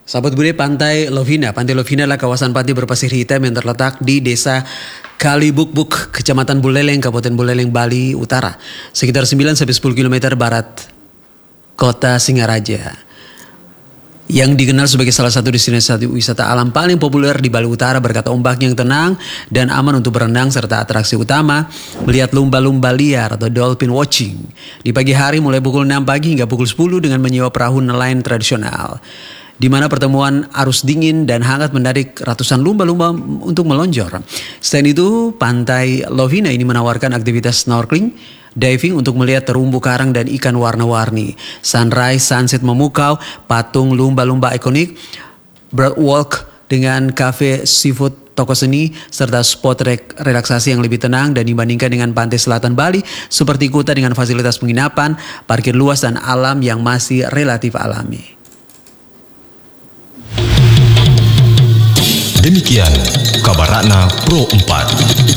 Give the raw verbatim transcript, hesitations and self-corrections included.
Sahabat Bude, Pantai Lovina. Pantai Lovina adalah kawasan pantai berpasir hitam yang terletak di desa Kalibukbuk, Kecamatan Buleleng, Kabupaten Buleleng, Bali Utara. Sekitar sembilan sampai sepuluh kilometer barat kota Singaraja. Yang dikenal sebagai salah satu destinasi wisata alam paling populer di Bali Utara berkat ombaknya yang tenang dan aman untuk berenang, serta atraksi utama melihat lumba-lumba liar atau dolphin watching di pagi hari mulai pukul enam pagi hingga pukul sepuluh dengan menyewa perahu nelayan tradisional, di mana pertemuan arus dingin dan hangat menarik ratusan lumba-lumba untuk melonjor. Selain itu, Pantai Lovina ini menawarkan aktivitas snorkeling, diving untuk melihat terumbu karang dan ikan warna-warni, sunrise, sunset memukau, patung lumba-lumba ikonik, birdwalk dengan cafe seafood, toko seni, serta spot relaksasi yang lebih tenang dan dibandingkan dengan pantai selatan Bali seperti Kuta dengan fasilitas penginapan, parkir luas, dan alam yang masih relatif alami. Demikian kabar Ratna Pro empat.